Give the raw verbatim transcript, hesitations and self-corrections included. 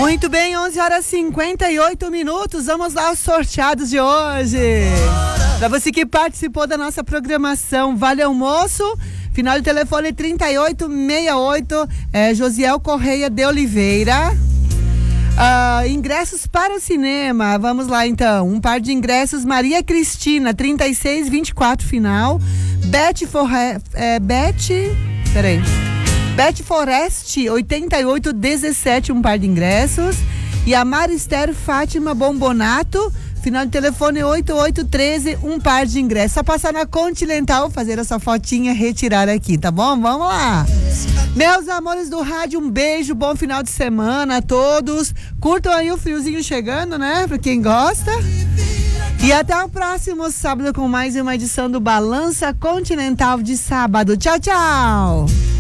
Muito bem, onze horas e cinquenta e oito minutos. Vamos lá aos sorteados de hoje. Para você que participou da nossa programação, vale almoço. Final de telefone trinta e oito sessenta e oito, é, Josiel Correia de Oliveira. Uh, ingressos para o cinema, vamos lá então. Um par de ingressos, Maria Cristina, trinta e seis vinte e quatro final. Beth Forre... É, Beth... Peraí. Beth Forest, oitenta e oito dezessete, um par de ingressos. E a Marister Fátima Bombonato, final de telefone oito oito um três, um par de ingressos. Só passar na Continental, fazer essa fotinha, retirar aqui, tá bom? Vamos lá. Meus amores do rádio, um beijo, bom final de semana a todos. Curtam aí o friozinho chegando, né? Pra quem gosta. E até o próximo sábado com mais uma edição do Balança Continental de sábado. Tchau, tchau!